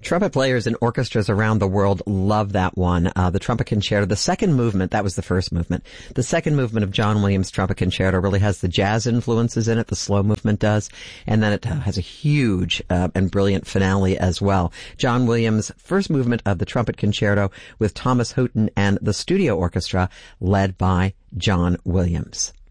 Trumpet players and orchestras around the world love that one. The Trumpet Concerto, the second movement, that was the first movement. The second movement of John Williams' Trumpet Concerto really has the jazz influences in it, the slow movement does, and then it has a huge and brilliant finale as well. John Williams' first movement of the Trumpet Concerto with Thomas Houghton and the studio orchestra led by John Williams.